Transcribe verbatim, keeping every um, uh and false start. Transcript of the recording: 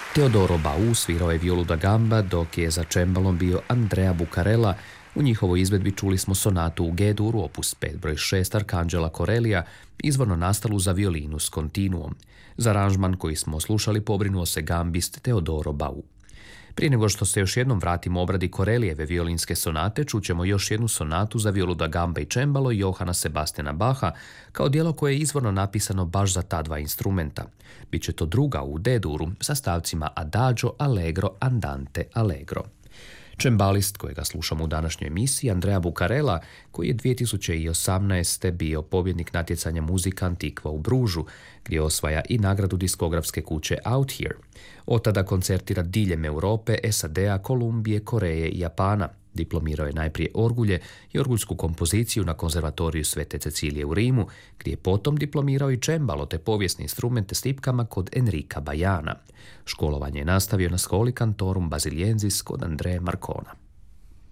Teodoro Bau svirao je violu da gamba, dok je za cembalom bio Andrea Bucarella. U njihovoj izvedbi čuli smo sonatu u G-duru, opus pet broj šest Arkanđela Corellija, izvorno nastalu za violinu s kontinuom. Za aranžman koji smo slušali pobrinuo se gambist Teodoro Bau. Prije nego što se još jednom vratimo obradi Corellijeve violinske sonate, čućemo još jednu sonatu za violu da gamba i cembalo Johana Sebastiana Bacha, kao djelo koje je izvorno napisano baš za ta dva instrumenta. Biće to druga u D-duru sa stavcima Adagio, Allegro, Andante, Allegro. Cembalist kojega slušamo u današnjoj emisiji, Andrea Bucarella, koji je dvije tisuće osamnaeste. bio pobjednik natjecanja Muzika Antiqua u Bružu, gdje osvaja i nagradu diskografske kuće Out Here. Od tada koncertira diljem Europe, S A D-a, Kolumbije, Koreje i Japana. Diplomirao je najprije orgulje i orguljsku kompoziciju na konzervatoriju Svete Cecilije u Rimu, gdje je potom diplomirao i cembalo te povijesne instrumente s tipkama kod Enrica Bajana. Školovanje je nastavio na Scholi Cantorum Basiliensis kod Andreje Marcona.